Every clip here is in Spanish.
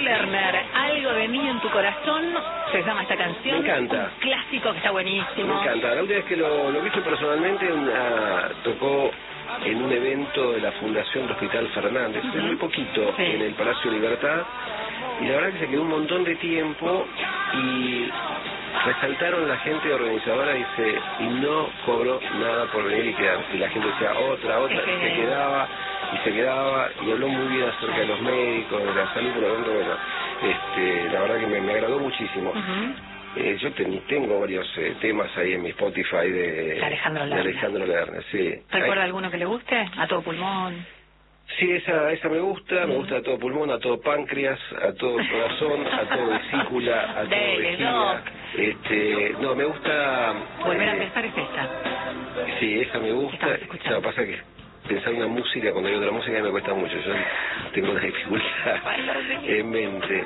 Lerner, Algo de mí en tu corazón, se llama esta canción. Me encanta. Un clásico que está buenísimo. Me encanta. La última vez que lo vi personalmente, tocó en un evento de la Fundación del Hospital Fernández, hace muy poquito, en el Palacio Libertad, y la verdad que se quedó un montón de tiempo y resaltaron la gente organizadora, dice, y no cobró nada por venir y quedarse. Y la gente decía otra, y se quedaba, y habló muy bien acerca de los médicos, de la salud, por lo tanto, bueno, la verdad que me agradó muchísimo. Yo tengo varios temas ahí en mi Spotify de Alejandro Lerner, sí. ¿Recuerda alguno que le guste? A todo pulmón. Sí, esa me gusta a todo pulmón, a todo páncreas, a todo corazón, a todo vesícula, a todo vejiga. No, me gusta... Volver a empezar es esta. Sí, esa me gusta. Lo que pasa es que pensar una música, cuando hay otra música me cuesta mucho, yo tengo una dificultad en mente.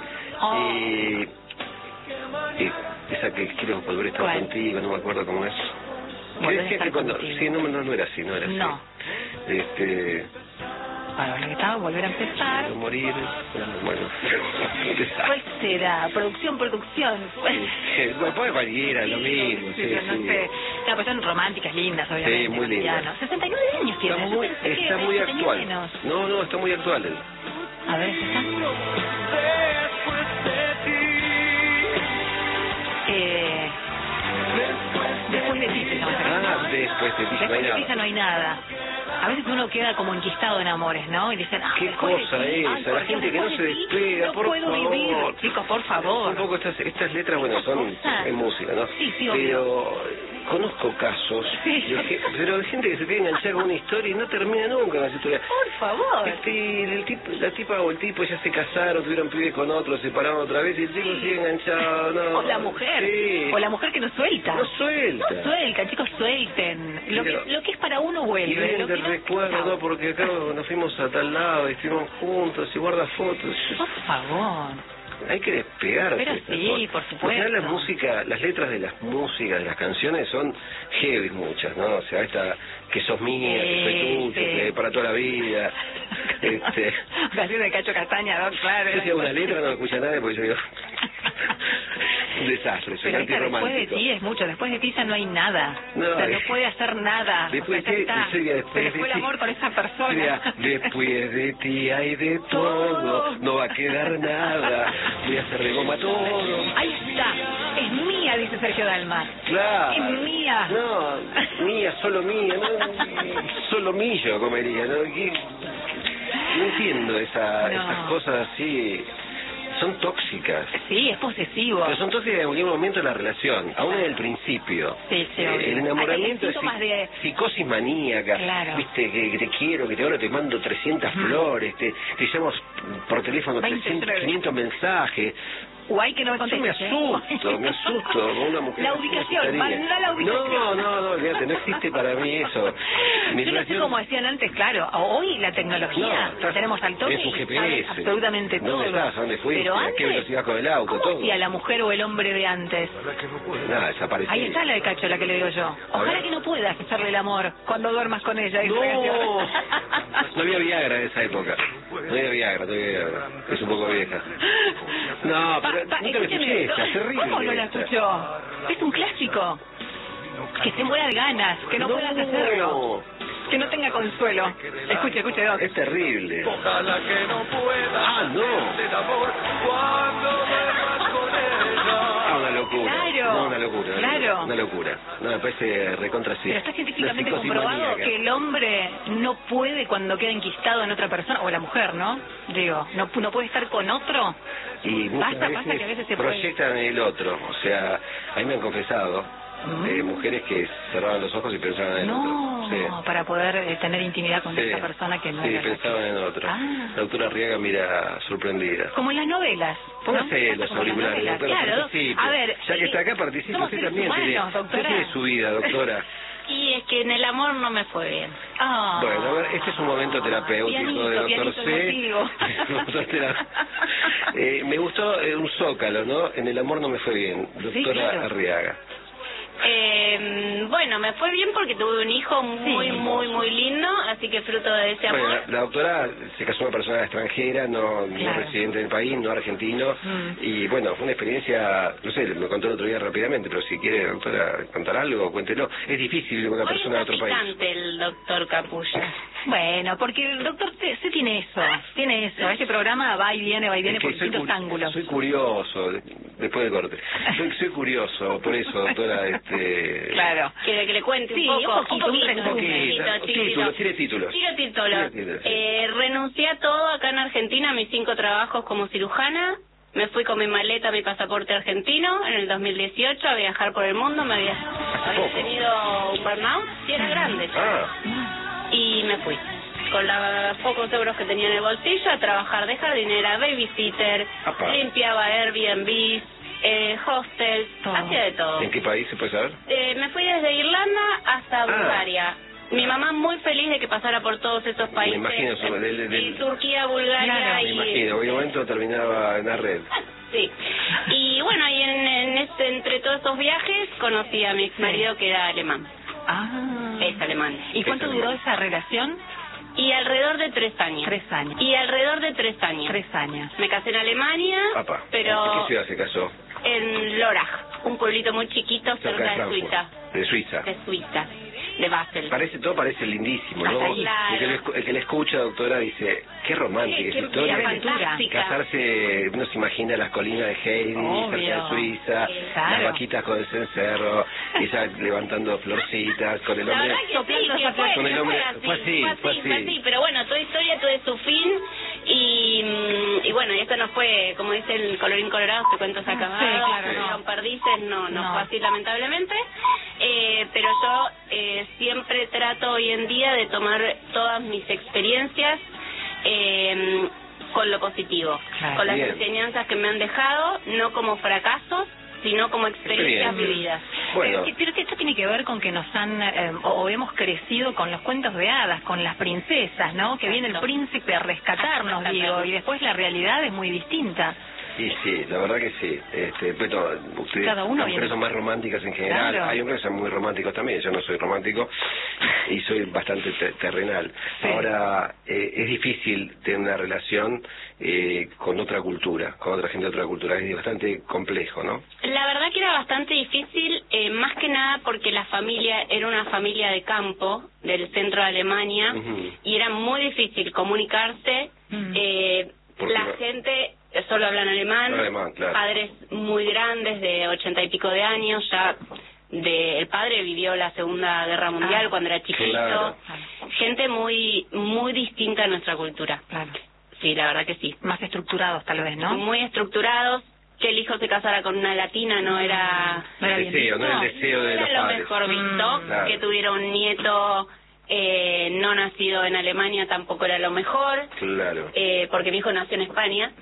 Y esa que quiero volver a estar contigo, no me acuerdo cómo es. Volver a estar contigo. Sí, no era así, no era así. No. Para volver a empezar. No morir, bueno. ¿Cuál será? Producción. Bueno, puede cualquiera, lo mismo. No sé. No, pues son románticas, lindas, obviamente. Sí, muy lindas. 69 años tiene. Está muy actual. No, está muy actual él. A ver, ¿está? Después de ti se llama esta canción. Después de ti no hay nada. A veces uno queda como enquistado en amores, ¿no? Y dicen, ¿qué cosa es esa? La gente que no se despega, por favor. Vivir. Chicos, por favor. Un poco estas letras, bueno, son en música, ¿no? Sí, pero conozco casos, pero de gente que se queda enganchada con una historia y no termina nunca con esa historia. Por favor. La tipa o el tipo ya se casaron, tuvieron pibes con otro, se separaron otra vez y el chico sigue enganchado, ¿no? O la mujer. O la mujer que no suelta. No suelta, chicos, suelten. Lo que es para uno vuelve. Y vienen de recuerdo, ¿no? Porque acá nos fuimos a tal lado y estuvimos juntos y guarda fotos. Por favor. Hay que despegarse. Pero sí, por supuesto. Las letras de las músicas, de las canciones son heavy muchas, ¿no? O sea, esta que sos mía, que soy tuyo, que para toda la vida. Canción de Cacho Castaña, ¿no? Claro. Yo si hago una letra no la escucha nadie porque yo digo... Un desastre, soy antirromántico. Después de ti es mucho, después de ti ya no hay nada. No puede hacer nada. Después de ti, después el amor con esa persona. Después de ti hay de todo, no va a quedar nada. Voy a hacer de goma todo. Ahí está, es mía, dice Sergio Dalma. Claro. Es mía. No, mía, solo mía, no, solo millo comería, ¿no? No entiendo esas cosas así. Son tóxicas. Sí, es posesivo. Pero son tóxicas en algún momento de la relación, aún en el principio. Sí, el enamoramiento es psicosis maníaca. Claro. Viste, que te quiero, que te mando 300 flores, te llamo por teléfono 500 mensajes. Guay que no me contestes. Yo me asusto con una mujer. La ubicación, manda la ubicación. No, olvídate, no existe para mí eso. Yo no sé cómo decían antes, claro, hoy la tecnología, tenemos al toque es un GPS, absolutamente todo. ¿Dónde estás? ¿Dónde fuiste? Pero ¿A qué velocidad con el auto? ¿Cómo hacía la mujer o el hombre de antes? Nada, desapareció. Ahí está la de Cacho, la que le digo yo. Ojalá que no puedas hacerle el amor cuando duermas con ella. No había Viagra en esa época. No había Viagra. Es un poco vieja. No, pero nunca me escuché esta, es terrible. ¿Cómo no la escuchó? Es un clásico. Que se muera de ganas, que no puedas hacerlo. Que no tenga consuelo. Escuche, Doc. Es terrible. Ojalá que no pueda. No. Del amor cuando duermas con ella. Una locura. Claro. No, una locura. Claro. Una locura. No, me parece recontra sí. Pero está científicamente comprobado que el hombre no puede cuando queda enquistado en otra persona, o la mujer, ¿no? Digo, no puede estar con otro. Y muchas pasa que a veces se proyectan el otro. O sea, a mí me han confesado mujeres que cerraban los ojos y pensaban en otro. Sí. Para poder tener intimidad con esa persona que no era. Sí, pensaban en otro. La doctora Arriaga mira sorprendida. Como en las novelas. Póngase los auriculares, doctora. Claro, a ver, ya que está acá, participe. Usted también tiene su vida, doctora. Y es que en el amor no me fue bien. Bueno, a ver, este es un momento terapéutico de doctor C. Me gustó un zócalo, ¿no? En el amor no me fue bien, doctora Arriaga. Bueno, me fue bien porque tuve un hijo muy lindo, así que fruto de ese amor. Bueno, la doctora se casó con una persona extranjera, no residente del país, no argentino, y bueno, fue una experiencia, no sé, me contó el otro día rápidamente, pero si quiere, doctora, contar algo, cuéntelo. Es difícil una persona de otro país. Es picante el doctor Capulla. Bueno, porque el doctor se tiene eso. Este programa va y viene por distintos ángulos. Soy curioso, después del corte. Soy curioso, por eso, doctora, Claro. ¿Quiere que le cuente un poquito? Tire títulos. Renuncié a todo acá en Argentina, a mis 5 trabajos como cirujana. Me fui con mi maleta, mi pasaporte argentino en el 2018 a viajar por el mundo. Había tenido un burnout y era grande. Y me fui con los pocos euros que tenía en el bolsillo a trabajar de jardinera, babysitter, limpiaba Airbnb, hostels, hacía de todo. ¿En qué país se puede saber? Me fui desde Irlanda hasta Bulgaria. Mi mamá muy feliz de que pasara por todos esos países. Me imagino, Turquía, Bulgaria me imagino, en un momento terminaba en la red. Sí. Y bueno, y entre todos esos viajes conocí a mi ex marido que era alemán. Es alemán. ¿Y cuánto duró esa relación? Y alrededor de 3 años. 3 años. Y alrededor de 3 años. 3 años. Me casé en Alemania, pero... ¿En qué ciudad se casó? En Lörrach, un pueblito muy chiquito cerca de Suiza. ¿De Suiza? De Suiza, de Basel. Todo parece lindísimo, ¿no? Claro. El que le escucha, doctora, dice, qué romántica esa historia. Fantástica. Casarse, uno se imagina las colinas de Heidi, cerca de Suiza, las vaquitas con el cencerro, ella levantando florcitas, con el hombre... Con el hombre... Fue así. Pero bueno, toda historia tuvo su fin y bueno, y esto no fue, como dice el colorín colorado, se cuentos acabados, con perdices, no fue así lamentablemente, pero yo siempre trato hoy en día de tomar todas mis experiencias con lo positivo, con las enseñanzas que me han dejado, no como fracasos, sino como experiencias vividas. Bueno. Pero que esto tiene que ver con que nos han, o hemos crecido con los cuentos de hadas, con las princesas, ¿no? Que viene el príncipe a rescatarnos, digo, y después la realidad es muy distinta. Y sí, la verdad que sí. Pero ustedes, cada uno las mujeres son más románticas en general. Hay hombres que son muy románticos también. Yo no soy romántico y soy bastante terrenal. Ahora, es difícil tener una relación con otra cultura, con otra gente de otra cultura. Es bastante complejo, ¿no? La verdad que era bastante difícil, más que nada porque la familia era una familia de campo del centro de Alemania y era muy difícil comunicarse. La gente solo hablan alemán, claro. Padres muy grandes de 80 y pico de años, ya el padre vivió la Segunda Guerra Mundial cuando era chiquito, gente muy distinta a nuestra cultura. Sí, la verdad que sí. Más estructurados tal vez, ¿no? Muy estructurados. Que el hijo se casara con una latina no era el deseo, no era el deseo de los padres. Era lo mejor visto, que tuviera un nieto no nacido en Alemania tampoco era lo mejor, porque mi hijo nació en España,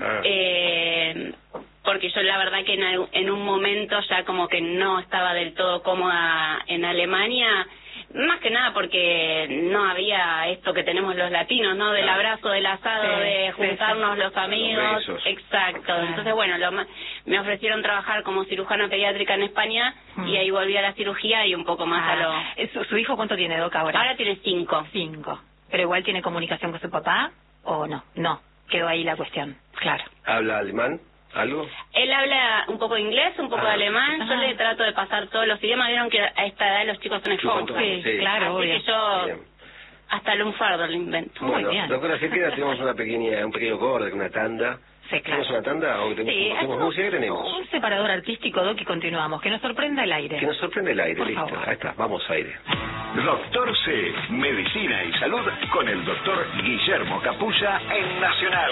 porque yo la verdad que en un momento ya como que no estaba del todo cómoda en Alemania, más que nada porque no había esto que tenemos los latinos, ¿no? Del abrazo, del asado, de juntarnos los amigos. Exacto. Entonces, bueno, me ofrecieron trabajar como cirujana pediátrica en España y ahí volví a la cirugía y un poco más a lo... ¿Su hijo cuánto tiene, Doc, ahora? Ahora tiene 5. 5. ¿Pero igual tiene comunicación con su papá o no? No, quedó ahí la cuestión, claro. ¿Habla alemán? ¿Algo? Él habla un poco de inglés, un poco de alemán. Yo le trato de pasar todos los idiomas. Vieron que a esta edad los chicos son esponjas. Sí, claro, así que yo hasta el lunfardo lo invento. Bueno, doctora, si queda, tenemos un pequeño corte, una tanda. Sí, claro. ¿Tenemos una tanda o tenemos música? ¿Qué tenemos? Un separador artístico, Doc, y continuamos. Que nos sorprenda el aire. Que nos sorprenda el aire, por listo. favor. Ahí está, vamos aire. Doctor C, Medicina y Salud con el doctor Guillermo Capulla en Nacional.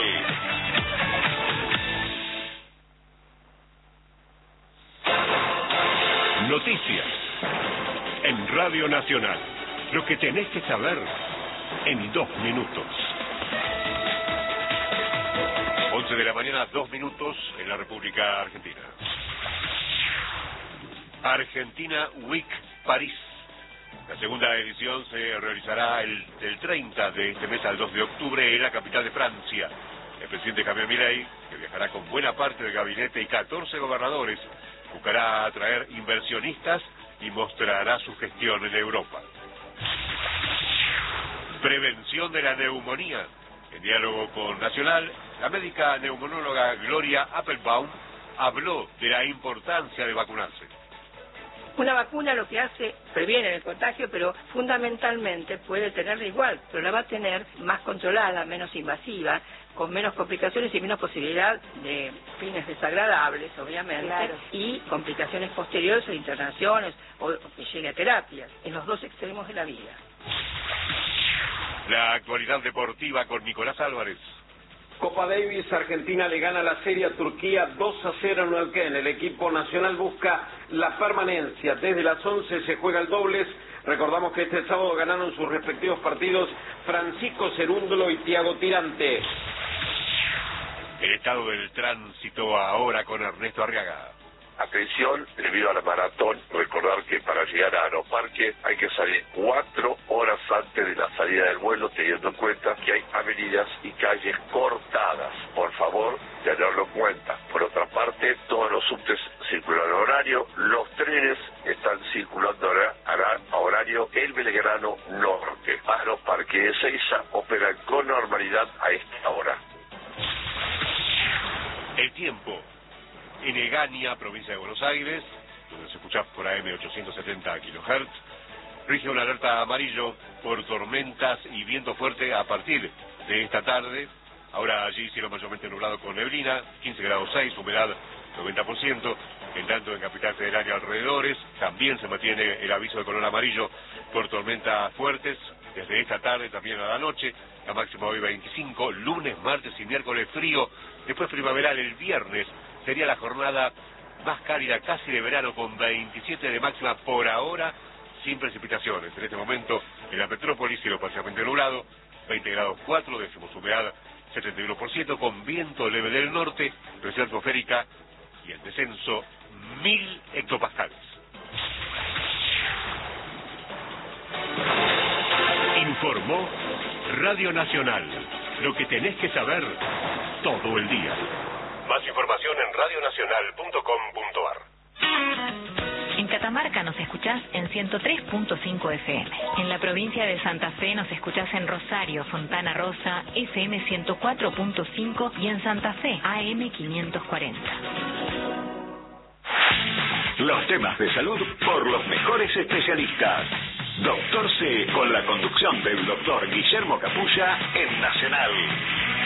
Noticias en Radio Nacional. Lo que tenés que saber en 2 minutos. 11 de la mañana, 2 minutos en la República Argentina. Argentina Week París. La segunda edición se realizará del 30 de este mes al 2 de octubre en la capital de Francia. El presidente Javier Milei, que viajará con buena parte del gabinete y 14 gobernadores, buscará atraer inversionistas y mostrará su gestión en Europa. Prevención de la neumonía. En diálogo con Nacional, la médica neumonóloga Gloria Appelbaum habló de la importancia de vacunarse. Una vacuna lo que hace, previene el contagio, pero fundamentalmente puede tenerla igual, pero la va a tener más controlada, menos invasiva, con menos complicaciones y menos posibilidad de fines desagradables, obviamente, claro, y complicaciones posteriores o internaciones o que llegue a terapias, en los dos extremos de la vida. La actualidad deportiva con Nicolás Álvarez. Copa Davis, Argentina le gana la serie a Turquía 2-0 en Neuquén. El equipo nacional busca la permanencia. Desde las 11 se juega el dobles. Recordamos que este sábado ganaron sus respectivos partidos Francisco Cerúndolo y Tiago Tirante. El estado del tránsito ahora con Ernesto Arriaga. Atención, debido a la maratón, recordar que para llegar a Aeroparque hay que salir 4 horas antes de la salida del vuelo, teniendo en cuenta que hay avenidas y calles cortadas. Por favor, tenerlo en cuenta. Por otra parte, todos los subtes circulan en horario, los trenes están circulando a horario El Belgrano Norte. Aeroparque de Ezeiza operan con normalidad a esta hora. El tiempo. En Egaña, provincia de Buenos Aires, donde se escucha por AM 870 kHz, rige una alerta amarillo por tormentas y viento fuerte a partir de esta tarde. Ahora allí cielo mayormente nublado con neblina, 15 grados 6, humedad 90%. En tanto en Capital Federal y alrededores también se mantiene el aviso de color amarillo por tormentas fuertes. Desde esta tarde también a la noche, la máxima hoy 25, lunes, martes y miércoles frío, después primaveral el viernes. Sería la jornada más cálida, casi de verano, con 27 de máxima por ahora, sin precipitaciones. En este momento, en la metrópolis, cielo parcialmente nublado, 20 grados 4, decimos humedad 71%, con viento leve del norte, presión atmosférica y el descenso 1000 hectopascales. Informó Radio Nacional. Lo que tenés que saber todo el día. Más información en radionacional.com.ar. En Catamarca nos escuchás en 103.5 FM. En la provincia de Santa Fe nos escuchás en Rosario, Fontana Rosa, FM 104.5 y en Santa Fe, AM 540. Los temas de salud por los mejores especialistas. Doctor C, con la conducción del doctor Guillermo Capulla en Nacional.